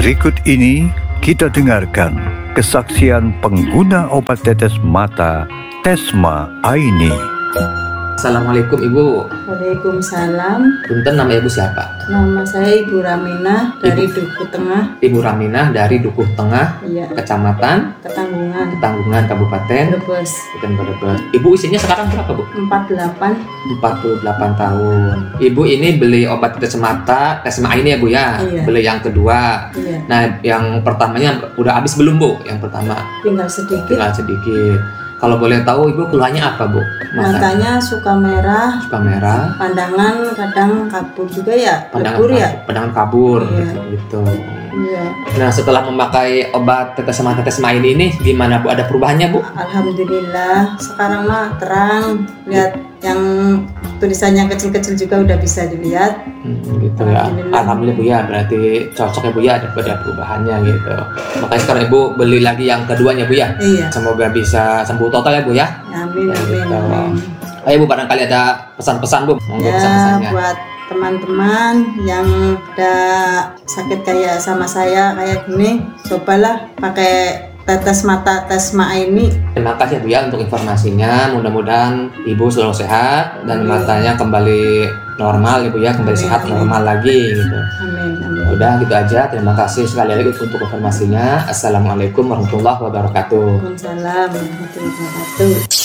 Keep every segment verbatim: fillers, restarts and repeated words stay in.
Berikut ini kita dengarkan kesaksian pengguna obat tetes mata Tesma Aini. Assalamualaikum Ibu. Waalaikumsalam. Punten, nama Ibu siapa? Nama saya Ibu Raminah dari Ibu. Dukuh Tengah. Ibu Raminah dari Dukuh Tengah, iya. Kecamatan Ketanggungan, Ketanggungan, Kabupaten Brebes. Brebes. Ibu usianya sekarang berapa, Bu? empat puluh delapan. empat puluh delapan tahun. Ibu ini beli obat tetes mata Tesma Aini ya, Bu ya? Iya. Beli yang kedua. Iya. Nah, yang pertamanya udah habis belum, Bu? Yang pertama? Tinggal sedikit. Tinggal sedikit. Kalau boleh tahu Ibu keluhannya apa, Bu? Mata. Matanya suka merah. Suka merah. Pandangan kadang kabur juga ya. Pandangan kabur ya. Pandangan kabur iya. gitu. Iya. Nah, setelah memakai obat tetes mata Tesma Aini ini gimana, Bu? Ada perubahannya, Bu? Alhamdulillah. Sekarang mah terang. Lihat yang tulisannya kecil-kecil juga udah bisa dilihat. Hmm, gitu ya. Alhamdulillah. Alhamdulillah, Bu ya. Berarti cocok ya, Bu ya, ada ada perubahannya gitu. Makanya sekarang Ibu beli lagi yang keduanya, Bu ya. Iya. Semoga bisa sembuh total ya, Bu ya. Amin, ya, amin, gitu. amin. Ayo, Bu, barangkali ada pesan-pesan, Bu. Monggo ya, pesan-pesannya. Buat teman-teman yang ada sakit kayak sama saya kayak gini, cobalah pakai tetes mata Tesma Aini. Terima kasih, Bu ya, untuk informasinya. Mudah-mudahan Ibu selalu sehat dan Amin. matanya kembali normal, Ibu ya, kembali Amin. sehat normal lagi gitu. Amin, amin. Udah gitu aja. Terima kasih sekali lagi untuk informasinya. Assalamualaikum warahmatullahi wabarakatuh. Waalaikumsalam warahmatullahi wabarakatuh.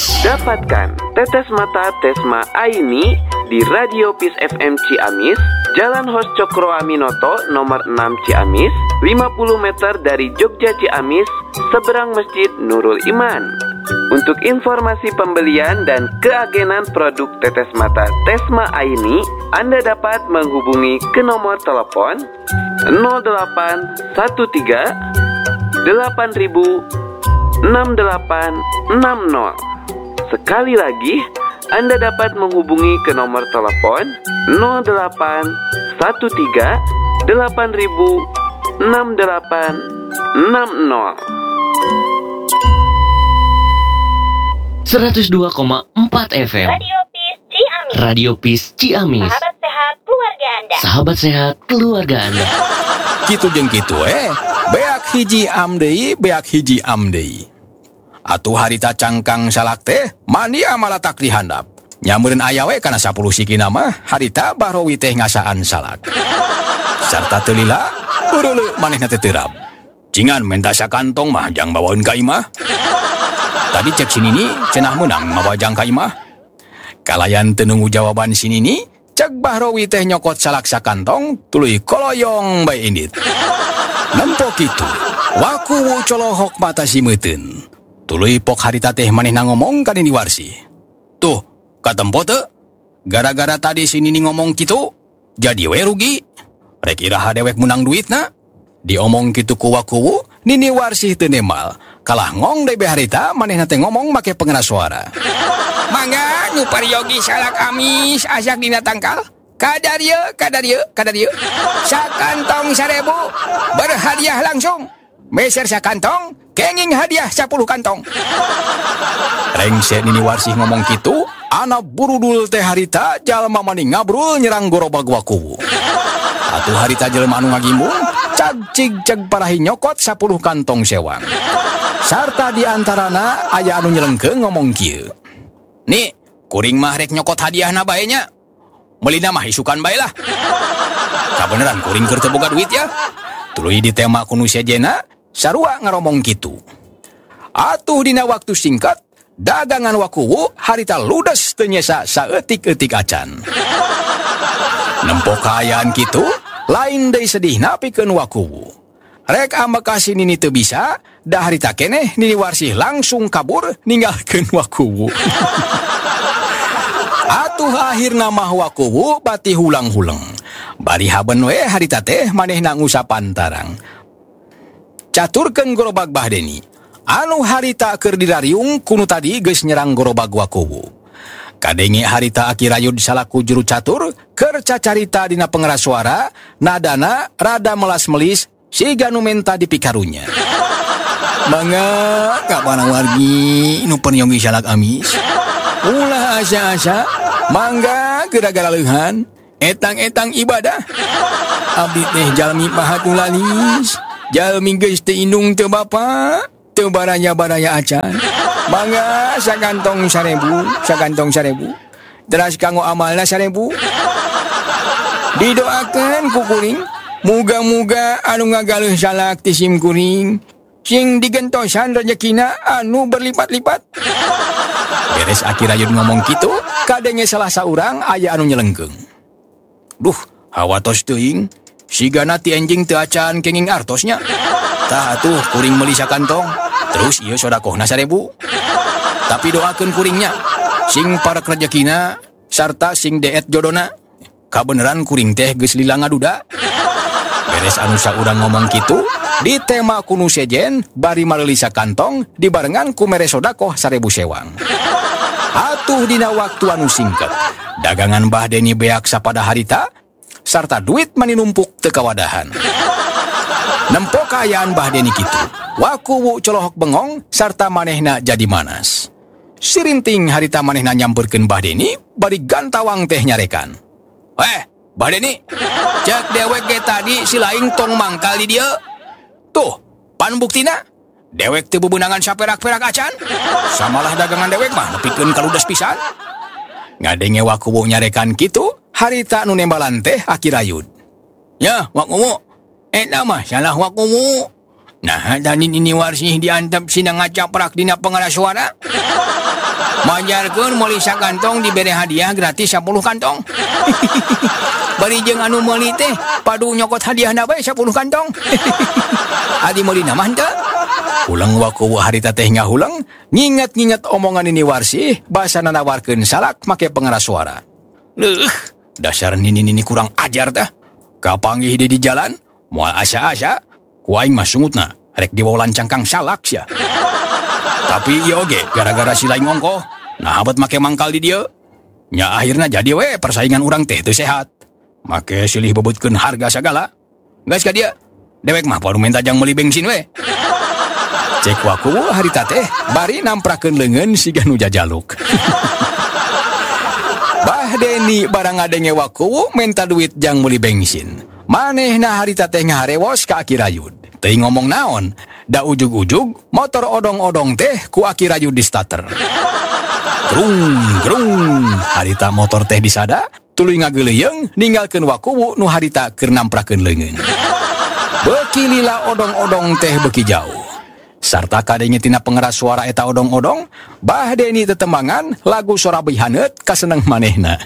Dapatkan tetes mata Tesma Aini di Radio Peace F M Ciamis, Jalan Hos Cokro Aminoto nomor enam Ciamis, lima puluh meter dari Jogja Ciamis, seberang Masjid Nurul Iman. Untuk informasi pembelian dan keagenan produk tetes mata Tesma Aini, Anda dapat menghubungi ke nomor telepon nol delapan satu tiga delapan ribu enam delapan enam nol. Sekali lagi, Anda dapat menghubungi ke nomor telepon nol delapan satu tiga delapan ribu enam delapan enam nol. seratus dua koma empat F M Radio Peace Ciamis. Radio Peace Ciamis. Sahabat sehat keluarga Anda. Sahabat sehat keluarga Anda. Kitu jeung kitu eh. Beak hiji am deui, beak hiji am deui. Atuh harita cangkang salak teh mandi amalatak di handap. Nyameureun aya we kana sapuluh sikina mah harita bahrowi teh ngasaan salak. Sarta teu lila eureuleu manehna teh teurap. Cingan menta sakantong mah jang bawaeun ka imah. Tadi cek sinini cenah meunang mawajang ka imah. Kalayan teu nunggu jawaban sinini, cek bahrowi teh nyokot salak sakantong tuluy koloyong bae indit. Nempo kitu, waku colohok mata si meuteun. Tuluy pok harita teh manehna ngomong ka Nini Warsi. Tuh, katempo teu? Gara-gara tadi si Nini ngomong kitu, jadi we rugi. Rek iraha dewek menang duitna. Diomong kitu ku wakuwu, Nini Warsi teu nemal. Kalah ngong deui harita manehna teh ngomong make pengeras suara. Mangga nu pariogi salak amis asak dina tangkal. Kadarieu, kadarieu, kadarieu. Sakantong sarebu, berhadiah langsung. Meser sakantong, kenging hadiah sepuluh kantong. Rengse Nini Warsih ngomong kitu, anak burudul teh harita jalma mani ngabrul nyerang gorobag wakuwu. Atuh harita jelema anu ngagimbung, cag cig cag parahi nyokot sepuluh kantong sewang. Sarta diantarana aya anu nyelengkeung ngomong kieu. Nih, kuring mah rek nyokot hadiahna bae nya. Meulina mah isukan bae lah. Kabeneran kuring keur teu boga duit ya. Tuluy ditema ku nu sejena, sarua ngaromong kitu. Atuh dina waktu singkat, dagangan wakuwu harita ludes teu nyesa saeutik-eutik acan. Nempo kaayaan kitu, lain deui sedihna pikeun wakuwu. Rek ambeka si Nini teu bisa, da harita keneh Nini Warsih langsung kabur ninggalkeun wakuwu. Atuh akhirna mah wakuwu bati hulang-huleng. Bari haben we harita teh manehna ngusapan tarang. Caturkeun gorobag Bahdeni. Anu harita keur dirariung kunu tadi geus nyerang gorobag wakuwu. Kadenge harita akirayud salaku juru catur keur cacarita dina pengeras suara, nadana rada melas-melis siga nu menta dipikarunya. Bangga kabana wargi nu penyogi salak amis. Ulah asa-asa mangga gara-gara leuhan Etang-etang ibadah. Abdi teh jalmi pahat nu lalis. Jalmi geus teu indung teu bapa, teu baraya-baraya acan. Bangga sakantong sarebu, sakantong sarebu. Teras kanggo amalna sarebu. Didoakeun ku kuring, muga-muga anu ngagaleuh salak ti sim kuring, sing digentosan rezekina anu berlipat-lipat. Beres Aki Rayud ngomong kitu, kadenge salah saurang aya anu nyelengkeung. Duh, hawatos teuing, sigana ti enjing teu acan kenging artosnya. Tah atuh kuring meuli sakantong, terus ieu sodakohna sarebu. Tapi doakeun kuringnya, sing parek rezekina sarta sing deet jodona. Kabeneran kuring teh geus lila ngaduda. Beres anu saurang ngomong kitu, di tema kuno sejen bari mareuli sakantong dibarengan ku mere sodakoh sarebu sewang. Atuh dina waktu anu singket, dagangan Mbah Deni beak sapada harita, sarta duit mani numpuk teu kawadahan. Nempo kaayaan Mbah Deni kitu, wakuwu colohok bengong sarta manehna jadi manas. Sirinting harita manehna nyamperkeun Mbah Deni, bari gantawang teh nyarekan. "Eh, Mbah Deni, cek dewek ge tadi si laing tong mangkal di dieu. Tuh, pan buktina? Dewek teu bebeunangan saperak-perak acan. Samalah dagangan dewek mah nepikeun kaludes pisan." Ngadenge wakuwu nyarekan kitu, harita nu nembalan teh Aki Rayud. "Ya, wakuwu, eta mah salah wakuwu. Nah, tadi ini warsih diantep sina ngacaprak dina pengeras suara. Majarkeun meuli sakantong dibere hadiah gratis sepuluh kantong. Bari jeung anu meuli teh padu nyokot hadiahna bae sepuluh kantong. Adi meuli na mah henteu." Ulang wakuwu harita teh ngahulang, nginget-nginget omongan ini warsih, basana nawarkeun salak make pengeras suara. Leuh, dasar nini-nini kurang ajar tah. Kapanggih di di jalan, moal asa-asa, ku aing mah sungutna rek dibawa lancang kang salak sia. Tapi ieu oge gara-gara si laing ongkoh, nah abet make mangkal di dieu. Nya akhirna jadi we persaingan urang teh teu sehat. Make silih bebutkeun harga sagala. Geus ka dieu, dewek mah padu minta jang meuli bensin we. Cek wakuwu harita teh bari namprakeun leungeun siga nu jajaluk. Mbah Deni barang ngadenge wakuwu minta duit jang meuli bensin. Manehna harita teh ngaharewos ka Aki Rayud. Teuing ngomong naon, da ujug-ujug motor odong-odong teh ku Aki Rayud di starter. Grung grung, harita motor teh disada, tuluy ngageuleuyeung ninggalkeun wakuwu nu harita keur namprakeun leungeun. Beuki lila odong-odong teh beuki jauh. Sarta kadenge tina pengeras suara eta odong-odong, Mbah Deni tetembangan lagu Sorabai Haneut kaseneng manehna.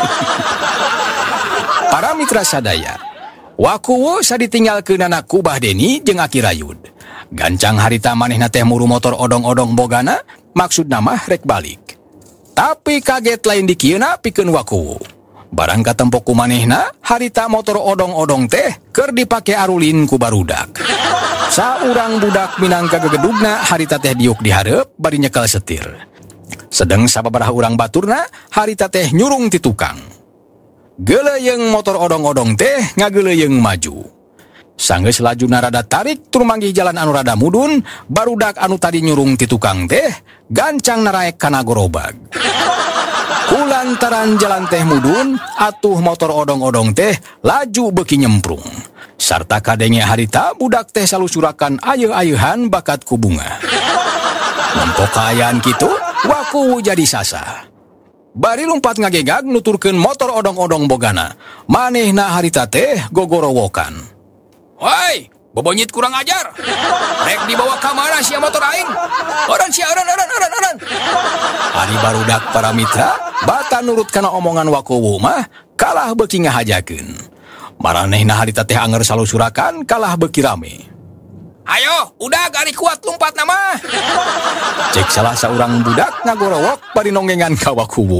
Para mitra sadaya, wakuwu saditinggalkeunana ku Mbah Deni jeung Aki Rayud. Gancang harita manehna teh muru motor odong-odong bogana, maksudna mah rek balik. Tapi kaget lain di kieuna pikeun wakuwu. Barang katempo ku manehna, harita motor odong-odong teh keur dipake arulin ku barudak. Saurang budak minangka gegedugna harita teh diuk di hareup bari nyekel setir. Sedeng sababaraha urang baturna harita teh nyurung ti tukang. Geuleuyeung motor odong-odong teh ngageuleuyeung maju. Sanggeus lajuna rada tarik tur manggih jalan anu rada mudun, barudak anu tadi nyurung ti tukang teh gancang naraek kana gorobag. Kulantaran jalan teh mudun, atuh motor odong-odong teh laju beuki nyemprung. Sarta kadenge harita budak teh salusurakan ayeuh-ayeuhan bakat ku bunga. Nempo kaayaan kitu, wakuwu jadi sasa. Bari lumpat ngagegag nuturkeun motor odong-odong bogana. Manehna harita teh gogorowokan. "Woi, bobonyit kurang ajar. Rek dibawa ka mana sia motor aing? Eureun sia, eureun, eureun, eureun, eureun." Ari barudak para mitra, bata nurut kana omongan wakuwu mah kalah beuki ngahajakeun. Maranehna harita teh anger salusurakan kalah beuki rame. "Ayo, udah gari kuat lumpat nama." Cek salah saurang budak ngagorowok bari nonggengan ka wakuwu.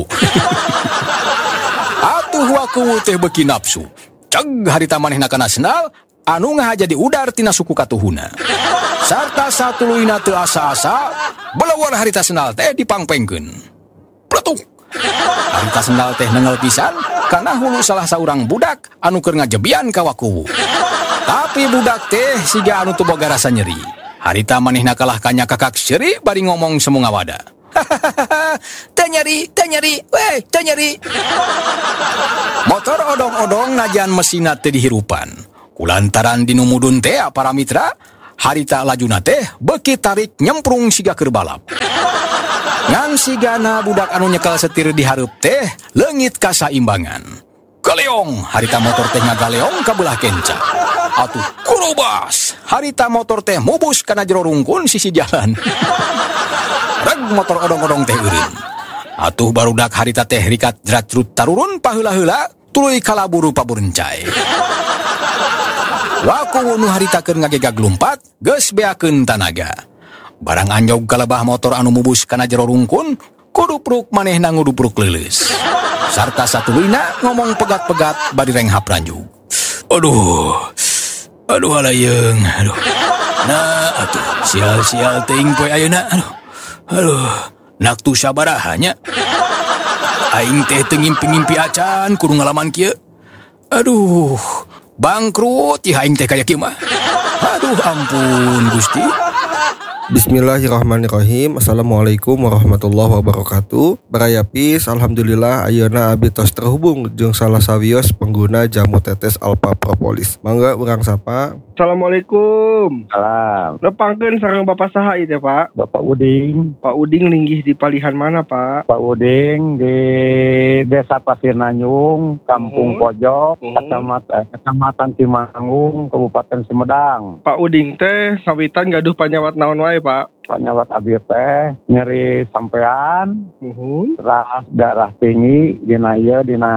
Atuh wakuwu teh beuki nafsu. Ceg harita manehna kana sendal anu ngahaja di udar tina suku katuhuna. Sarta satuluyna teu asa-asa, belewar harita sendal teh dipangpengkeun. Pletuk. Harita sendal teh neungel pisan kana hulu salah saurang budak anu keur ngajebian ka wakuwu. Tapi budak teh siga anu teu boga rasa nyeri. Harita manehna kalah kanya kakak seuri bari ngomong semunga wada. "Teu nyeri, teu nyeri, weh, teu nyeri. Motor odong-odong najan mesinna teu dihirupan. Kulantaran dinu mudun teh para mitra, harita lajuna teh beuki tarik nyemprung siga keur balap. Ngan sigana budak anu nyekel setir di hareup teh leungit kasaimbangan. Galeong, harita motor teh ngagaleong ka belah kenca. Atuh kurubas, harita motor teh mubus kana jero rungkun sisi jalan. Reg motor odong-odong teh eureun. Atuh barudak harita teh rikat jrat-jrut tarurun paheula-heula tuluy kalaburu paburencai. Waku nu harita keur ngagegag lumpat geus beakeun tanaga. Barang anjog kalebah motor anu mubus kana jero rungkun, kudupruk manehna ngudupruk leuleus. Sarta satuluyna ngomong pegat-pegat bari renghap ranjug. Aduh. Aduh halayeung, aduh. Nah, atuh sial-sial teuing poe ayeuna, aduh. Aduh, nak tu sabaraha nya. Aing teh teu ngimpi-ngimpi acan kudu ngalaman kieu. Aduh, bangkrut ya aing teh kaya kieu mah. Aduh ampun Gusti. Bismillahirrahmanirrahim. Assalamualaikum warahmatullahi wabarakatuh. Barayapis, alhamdulillah ayeuna abdi tos terhubung jeung salah sawios pengguna jamu tetes Alpha Propolis. Mangga urang sapa. Assalamualaikum. Salam. Nepangkeun sareng Bapak saha ieu teh, Pak? Bapak Uding. Pak Uding linggih di palihan mana, Pak? Pak Uding di Desa Pasir Nanyung, Kampung Hmm. Pojok, Hmm. Kecamatan, Kecamatan Timanggung, Kabupaten Sumedang. Pak Uding teh sawitan gaduh panyawat naon wae, Pak? Panyawat abdi teh nyeri sampean, Nuhun. darah darah tinggi dina ieu dina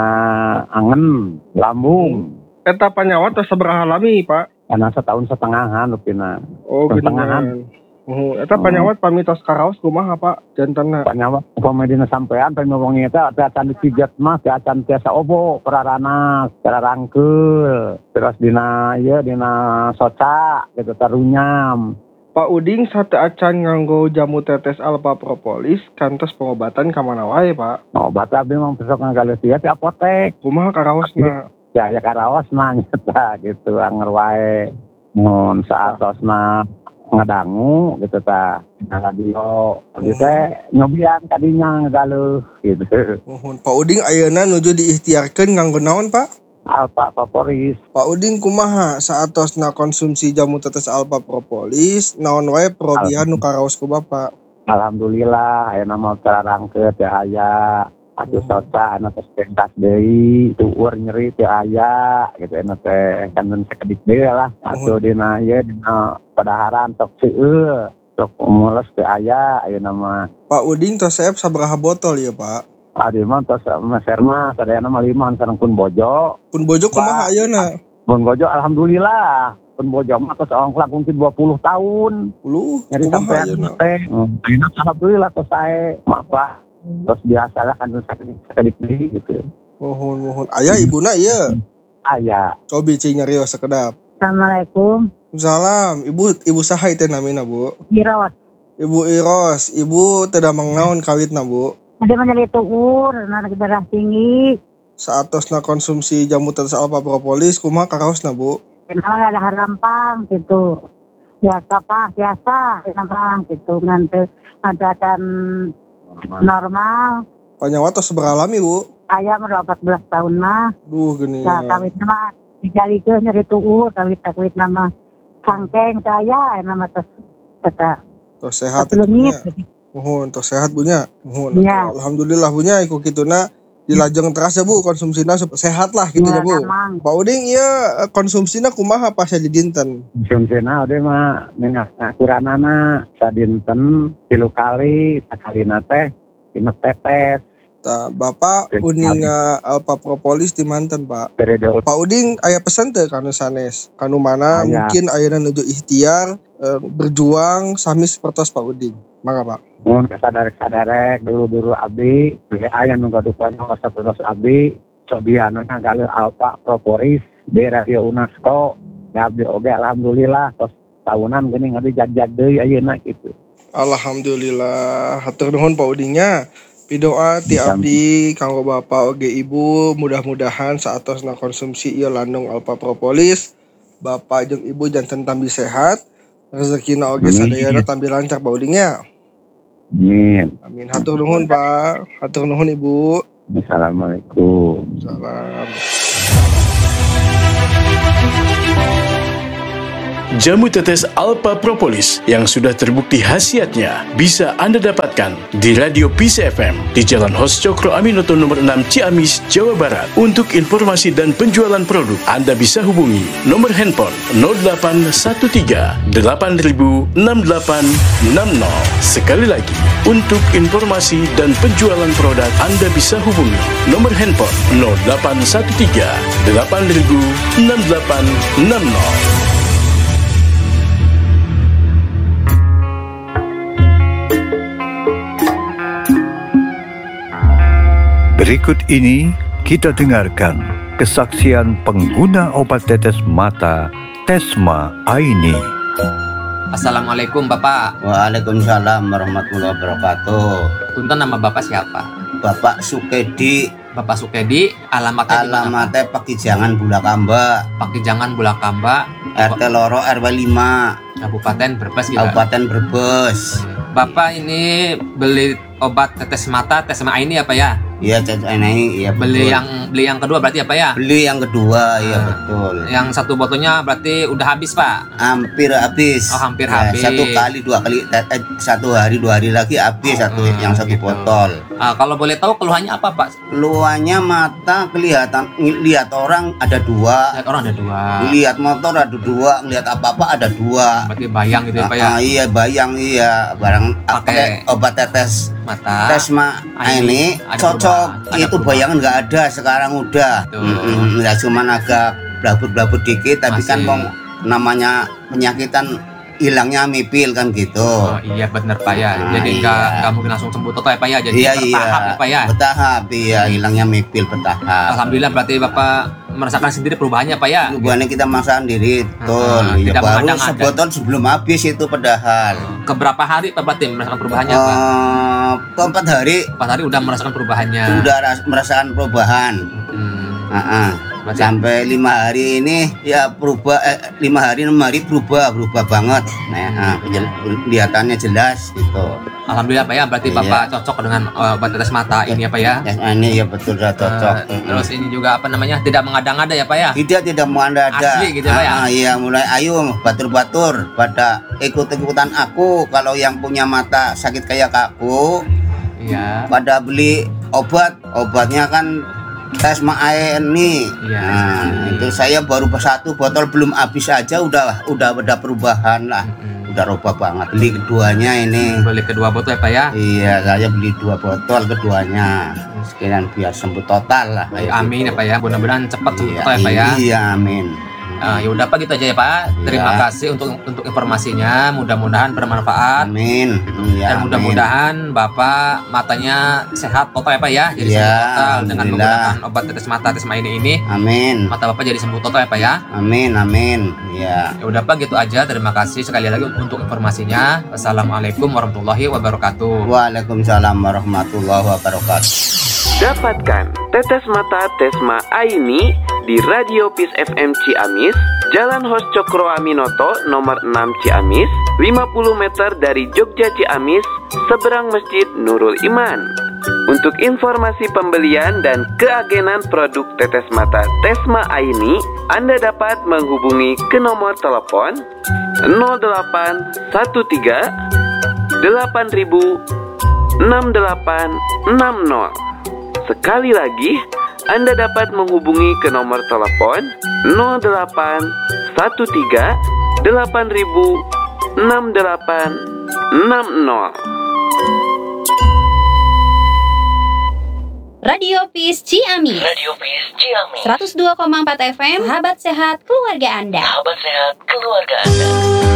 angen, lambung. Eta panyawat tos sabaraha lami, Pak? Karena setahun setengahan lupina. Oh, Setengahan. geuningan. Oh, eta panyawat pamitos karaos kumaha, Pak? Jantana. Panyawat upama dina sampean pengen ngomongin eta teh acan dipijet mah teh acan tiasa obo peraranas, cara rangkeul. Terus dina ieu dina soca gitu tarunyam. Pak Uding sate acan nganggo jamu tetes Alpha Propolis kantos pengobatan ka mana wae, Pak? Obat abdi mah besok ngagaleus ieu di apotek. Kumaha karaosna? Ya ya karaos mah nyata gitu anger wae. Mun saatosna ngadangu gitu ta. Nah radio abdi teh nyobian kadinya ngagaleuh gitu. Nuhun. Pak Uding ayeuna nuju diikhtiarkeun nganggo naon, Pak? Alpha Propolis. Pak Uding kumaha saatosna konsumsi jamu tetes Alpha Propolis naon wae perobihan nu karaos ku Bapak? Alhamdulillah ayeuna mah cara rangkeut teh aya. Atuh soca anu teh pentas deui, tueur nyeri teh aya gitu anu teh kan sakedik deui lah. Atuh dina ieu dina padaharan tok seueur, tok mules teh aya ayeuna mah. Pak Uding tos saep sabaraha botol ya, Pak? Adi mah tos meser mah sadayana mah lima sareng pun bojo. Pun bojo kumaha ayeuna? Pun bojo alhamdulillah. Pun bojo mah tos ongklak mungkin dua puluh tahun. Puluh Nyari kumaha sampean ayeuna? teh. Ayeuna alhamdulillah tos sae. Maaf terus biasa lah kan sakedik deui gitu. Nuhun nuhun. Aya ibuna ieu. Aya. Cobi cing nyarios sakedap. Assalamualaikum. Salam, Ibu ibu saha teh namina, Bu? Iros. Ibu Iros, Ibu teu damang naon kawitna, Bu? Ada menjadi tuur, anak darah tinggi. Saatosna konsumsi jamu tetes Alpha Propolis kumaha karaosna, Bu? Kenal ada harampang gitu. Biasa Pak, biasa harampang gitu. Nanti ada dan normal. Panyawat tos sabaraha lami, Bu? Ayam udah empat belas tahun mah. Duh geuning. Ya kawit nama dijalikeun nyeri tuur, kawit kawit nama sangkeng saya nama tos kata. Tos sehat. Sebelumnya Nuhun, tos sehat bunya. Nuhun. Iya. Alhamdulillah bunya iku kituna dilajeng teras ya, Bu, konsumsina sup- sehat lah gitu ya, ya, Bu. memang. Pak Uding ieu konsumsina kumaha pas di dinten? Konsumsina ode mah minyak akuranana sadinten tilu kali, sakalina teh lima tetes. Tah, Bapak Uding Alpha Propolis di manten, Pak. Periode Pak Uding aya pesen teu kanu sanes? Kanu mana Aya. mungkin ayeuna nuju ikhtiar eh, berjuang sami sapertos Pak Uding. Mangga, Pak. mun sadarek-sadarek dulu-dulu abdi, aya nu gaduh nyawa sapertos abdi, cobian ngagaleus Alpha Propolis di Radio UNESCO. Ya abdi oge alhamdulillah tos tahunan geuning abdi jag-jag deui ayeuna kitu. Alhamdulillah, hatur nuhun Pak Udingnya. Pidoa ti abdi kanggo Bapak oge Ibu, mudah-mudahan saatosna konsumsi ieu landung Alpha Propolis, Bapak jeung Ibu janten tambi sehat, rezekina oge sadayana tambi lancar Pak Udingnya. Amin. Amin. Hatur nuhun Pak. Hatur nuhun Ibu. Assalamualaikum. Salam. Jamu tetes Alpha Propolis yang sudah terbukti khasiatnya bisa Anda dapatkan di Radio Peace F M di Jalan Hos Cokro Aminoto nomor enam Ciamis, Jawa Barat. Untuk informasi dan penjualan produk, Anda bisa hubungi nomor handphone nol delapan satu tiga delapan nol enam delapan enam nol. Sekali lagi, untuk informasi dan penjualan produk, Anda bisa hubungi nomor handphone nol delapan satu tiga delapan nol enam delapan enam nol. Berikut ini kita dengarkan kesaksian pengguna obat tetes mata Tesma Aini. Assalamualaikum Bapak. Waalaikumsalam warahmatullahi wabarakatuh. Punten, nama Bapak siapa? Bapak Sukedi. Bapak Sukedi, alamatnya di mana? Alamatnya Pakijangan Bulakamba. Pakijangan Bulakamba, R T Loro R W lima. Kabupaten Brebes gitu. Kabupaten Brebes. Bapak ini beli obat tetes mata Tesma Aini apa ya? Iya, ini iya betul. Beli yang beli yang kedua berarti apa ya? Beli yang kedua, iya betul. Yang satu botolnya berarti udah habis, Pak? Hampir habis. Oh, hampir ya, habis. Satu kali, dua kali, eh, satu hari, dua hari lagi habis satu Hmm, yang satu gitu. botol. Ah, kalau boleh tahu keluhannya apa, Pak? Keluhannya mata kelihatan, lihat orang ada dua. Lihat orang ada dua. Lihat motor ada dua, lihat apa-apa ada dua. Berarti bayang gitu ya, Pak ya? Ah, iya bayang iya, barang pakai obat tetes mata. Tesma ini cocok. Itu bayangan nggak ada sekarang udah. Mm-mm, ya cuman agak blabut-blabut dikit, tapi Masih. kan kong namanya penyakitan hilangnya mipil kan gitu. Oh iya benar Pak ya. Nah, Jadi iya. nggak nggak mungkin langsung sembuh total ya Pak ya. Jadi Iya, bertahap iya. ya Pak ya. Bertahap iya, hilangnya mipil bertahap. Alhamdulillah berarti Bapak merasakan sendiri perubahannya Pak ya. Perubahannya kita merasakan diri, betul. Ah, Ya, tidak baru memandang ada. sebotol sebelum habis itu padahal. Keberapa hari Pak berarti merasakan perubahannya Pak? Eh, keempat hari. Empat hari udah merasakan perubahannya. Udah ras- merasakan perubahan. Hmm. Ah-ah. Berarti- Sampai lima hari ini ya berubah, eh, lima hari enam hari berubah berubah banget. Nah, ah, jel- kelihatannya jelas gitu. Alhamdulillah Pak ya. Berarti Iya. Bapak cocok dengan eh, obat tetes mata ini ya Pak ya. Ya, ini ya betul sudah cocok. Eh, terus ini juga apa namanya tidak mengada-ngada ya Pak ya. Tidak tidak mengada-ada. Asli gitu ya, Pak ya? Ah, iya mulai ayo batur-batur pada ikut-ikutan aku. Kalau yang punya mata sakit kayak aku, Iya. pada beli obat. Obatnya kan Tesma Aini. Iya. Nah, itu saya baru satu botol belum habis aja udah udah ada perubahan lah. Udah rubah banget. Beli keduanya ini. Beli kedua botol ya Pak ya. Iya, saya beli dua botol keduanya. Sekalian biar sembuh total lah. kayak Amin gitu. ya Pak ya. Mudah-mudahan cepat sembuh Iya, total ya Pak ya. Iya, amin. Ah, ya udah Pak gitu aja ya Pak. Terima Iya. kasih untuk untuk informasinya. Mudah-mudahan bermanfaat. Amin. Iya, Dan amin. mudah-mudahan Bapak matanya sehat total ya Pak ya. Jadi Iya, sembuh total dengan alhamdulillah. menggunakan obat tetes mata Tesma ini ini. Amin. Mata Bapak jadi sembuh total ya Pak ya. Amin, amin. Ya. Ya udah Pak gitu aja. Terima kasih sekali lagi untuk informasinya. Assalamualaikum warahmatullahi wabarakatuh. Waalaikumsalam warahmatullahi wabarakatuh. Dapatkan tetes mata Tesma Aini di Radio Peace F M Ciamis, Jalan Hos Cokro Aminoto nomor enam Ciamis, lima puluh meter dari Jogja Ciamis, seberang Masjid Nurul Iman. Untuk informasi pembelian dan keagenan produk tetes mata Tesma Aini, Anda dapat menghubungi ke nomor telepon nol delapan satu tiga delapan ribu enam delapan enam nol. Sekali lagi, Anda dapat menghubungi ke nomor telepon nol delapan satu tiga delapan ribu enam delapan enam nol. Radio Peace Ciamis. Radio Peace Ciamis. seratus dua koma empat F M. Sahabat sehat keluarga Anda. Sahabat sehat keluarga Anda.